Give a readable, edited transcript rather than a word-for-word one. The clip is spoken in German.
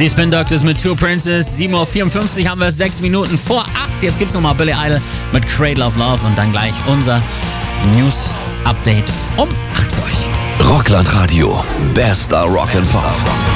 Die Spin Doctors mit Two Princes. 7:54 Uhr haben wir es, 6 Minuten vor 8. Jetzt gibt's nochmal Billy Idol mit Cradle of Love und dann gleich unser News-Update um 8 für euch. Rockland Radio. Bester Rock and Pop.